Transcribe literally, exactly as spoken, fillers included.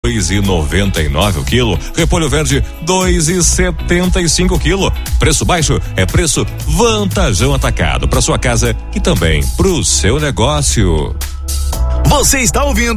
dois e noventa e nove o quilo. Repolho verde dois e setenta e cinco o quilo. Preço baixo é preço Vantajão Atacado para sua casa e também para o seu negócio. Você está ouvindo